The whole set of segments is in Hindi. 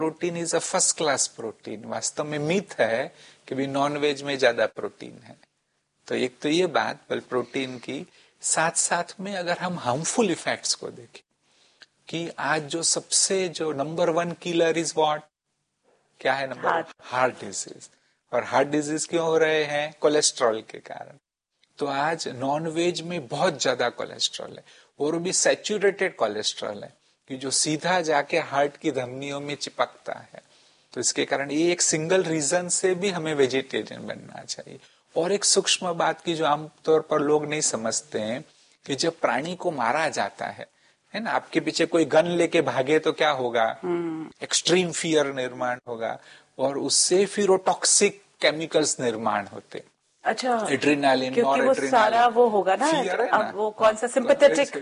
Protein is a first class protein. वास्तव में मिथ है कि भी नॉन वेज में ज्यादा प्रोटीन है। तो एक तो ये बात प्रोटीन की, साथ साथ में अगर हम हार्मफुल इफेक्ट्स को देखें कि आज जो सबसे जो नंबर 1 किलर इज व्हाट, क्या है नंबर 1? Heart disease. और हार्ट डिजीज क्यों हो रहे हैं? कोलेस्ट्रॉल के कारण। तो आज नॉन वेज में बहुत ज्यादा कोलेस्ट्रॉल है, और भी सैचुरेटेड कोलेस्ट्रॉल है कि जो सीधा जाके हार्ट की धमनियों में चिपकता है। तो इसके कारण ये एक सिंगल रीजन से भी हमें वेजिटेरियन बनना चाहिए। और एक सूक्ष्म बात की जो आमतौर पर लोग नहीं समझते हैं कि जब प्राणी को मारा जाता है ना, आपके पीछे कोई गन लेके भागे तो क्या होगा? एक्सट्रीम फियर निर्माण होगा, और उससे फिर वो टॉक्सिक केमिकल्स निर्माण होते। अच्छा, एड्रेनालिन, क्योंकि वो सारा वो होगा ना, अब वो कौन सा सिंपैथेटिक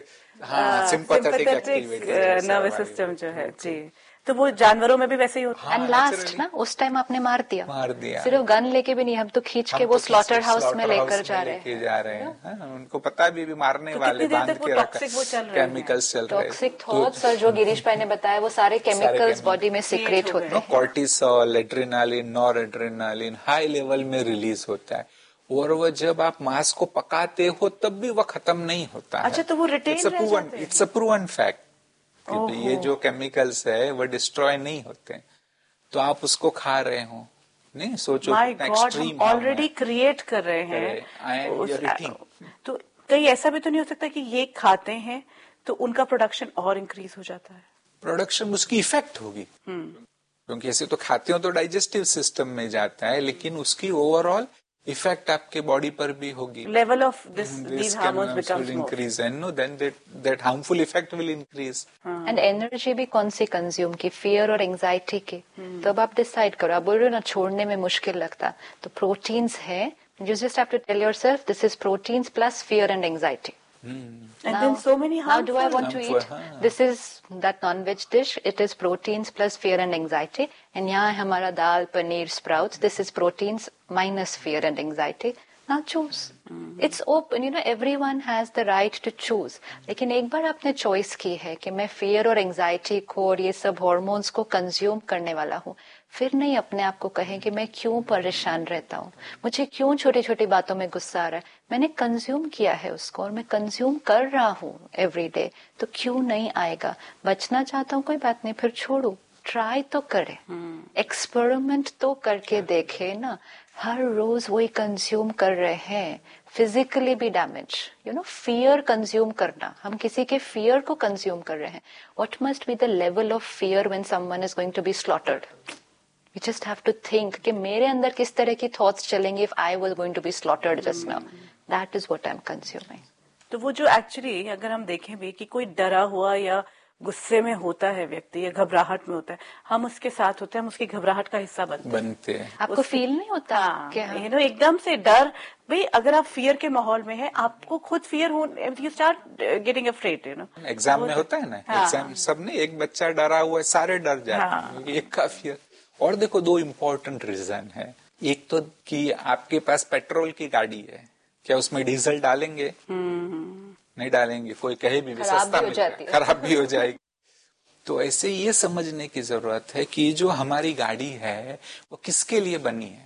नर्वस सिस्टम जो है जी, तो वो जानवरों में भी वैसे ही होता है। एंड लास्ट ना उस टाइम आपने मार दिया सिर्फ गन लेके भी नहीं, हम तो खींच के वो स्लॉटर हाउस में लेकर जा रहे हैं। उनको पता भी मारने वाले बांध के रखा, केमिकल्स चल रहे हैं, टॉक्सिक थॉट्स। और जो गिरीश भाई ने बताया वो सारे केमिकल्स बॉडी में सीक्रेट होते हैं। Cortisol, adrenaline, nor adrenaline high level में रिलीज होता है, और वो जब आप मांस को पकाते हो तब भी वह खत्म नहीं होता है। अच्छा, तो वो रिटेन रह जाते हैं। इट्स अ प्रूवन फैक्ट कि ये जो केमिकल्स है वो डिस्ट्रॉय नहीं होते। तो आप उसको खा रहे हो, नहीं सोचो कितना एक्सट्रीम ऑलरेडी क्रिएट कर रहे हैं। तो कहीं ऐसा भी तो नहीं हो सकता कि ये खाते हैं तो उनका प्रोडक्शन और इंक्रीज हो जाता है? प्रोडक्शन उसकी इफेक्ट होगी, क्योंकि ऐसे तो खाते हो तो डाइजेस्टिव सिस्टम में जाता है, लेकिन उसकी ओवरऑल इफेक्ट आपके बॉडी पर भी होगी। Level of these hormones becomes will increase and no then that harmful effect will increase। And energy भी कौन सी कंज्यूम की, फियर और एंजाइटी की। तो अब आप डिसाइड करो, आप बोल रहे हो ना छोड़ने में मुश्किल लगता, तो प्रोटीन्स है, you just have to tell yourself this is proteins plus fear and anxiety। And then so many how do I want to eat? This is that non-veg dish. It is proteins plus fear and anxiety. And यहाँ है हमारा दाल, paneer, sprouts. This is proteins minus fear and anxiety. Now choose. It's open. You know, everyone has the right to choose. लेकिन एक बार आपने choice की है कि मैं fear और anxiety को और ये सब hormones को consume करने वाला हूँ, फिर नहीं अपने आप को कहें कि मैं क्यों परेशान रहता हूँ, मुझे क्यों छोटी छोटी बातों में गुस्सा आ रहा है। मैंने कंज्यूम किया है उसको और मैं कंज्यूम कर रहा हूँ एवरी डे, तो क्यों नहीं आएगा। बचना चाहता हूँ, कोई बात नहीं, फिर छोड़ो, ट्राई तो करे, एक्सपेरिमेंट तो करके देखे ना। हर रोज वही कंज्यूम कर रहे हैं, फिजिकली भी damage, you know, fear consume करना, हम किसी के फियर को कंज्यूम कर रहे हैं। What must be the level of fear when someone is going to be slaughtered. We just have to think कि मेरे अंदर किस तरह की थॉट्स चलेंगे if I was going to be slaughtered just now. That is what I'm consuming. तो वो जो एक्चुअली अगर हम देखें भी कि कोई डरा हुआ या गुस्से में होता है व्यक्ति या घबराहट में होता है, हम उसके साथ होते हैं, हम उसकी घबराहट का हिस्सा बनते हैं। आपको फील नहीं होता यू नो, एकदम से डर, भाई अगर आप फियर के माहौल में हैं, आपको खुद फियर हो, you start getting afraid, you know. Exam में होता है ना, एग्जाम सबने, एक बच्चा डरा हुआ है, सारे डर जाते हैं, एक का फियर। और देखो, दो इम्पोर्टेंट रीजन है। एक तो कि आपके पास पेट्रोल की गाड़ी है, क्या उसमें डीजल डालेंगे? नहीं डालेंगे, कोई कहे भी सस्ता मिल जाए, खराब भी हो जाएगी। तो ऐसे ये समझने की जरूरत है कि जो हमारी गाड़ी है वो किसके लिए बनी है,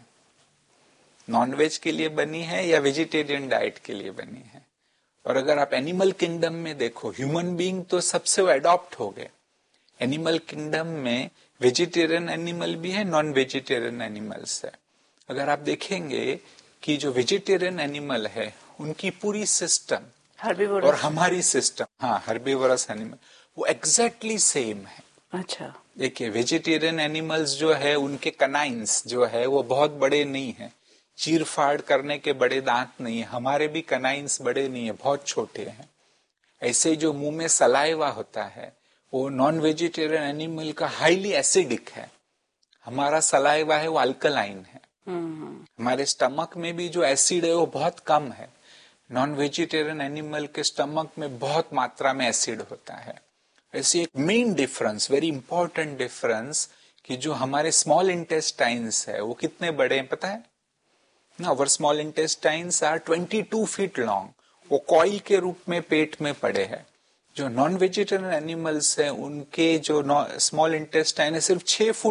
नॉनवेज के लिए बनी है या वेजिटेरियन डाइट के लिए बनी है। और अगर आप एनिमल किंगडम में देखो, ह्यूमन बीइंग तो सबसे वो अडॉप्ट हो गए। एनिमल किंगडम में वेजिटेरियन एनिमल भी है, नॉन वेजिटेरियन एनिमल्स है। अगर आप देखेंगे कि जो वेजिटेरियन एनिमल है उनकी पूरी सिस्टम और हमारी सिस्टम, हर्बीवोरस एनिमल, वो एग्जैक्टली सेम है। अच्छा, देखिए, वेजिटेरियन एनिमल्स जो है उनके कनाइंस जो है वो बहुत बड़े नहीं है, चीर फाड़ करने के बड़े दांत नहीं है। हमारे भी कनाइंस बड़े नहीं है, बहुत छोटे हैं। ऐसे जो मुंह में सलाइवा होता है वो नॉन वेजिटेरियन एनिमल का हाईली एसिडिक है। हमारा सलाइवा है वो अल्कलाइन है। हमारे स्टमक में भी जो एसिड है वो बहुत कम है। नॉन वेजिटेरियन एनिमल के स्टमक में बहुत मात्रा में एसिड होता है। ऐसी एक main difference, very important difference, कि जो हमारे स्मॉल इंटेस्टाइन्स है वो कितने बड़े हैं पता है ना? Our small intestines are 22 feet long, वो कॉइल के रूप में पेट में पड़े हैं। जो नॉन वेजिटेरियन एनिमल्स हैं उनके जो स्मॉल इंटेस्टाइन है सिर्फ 6 फुट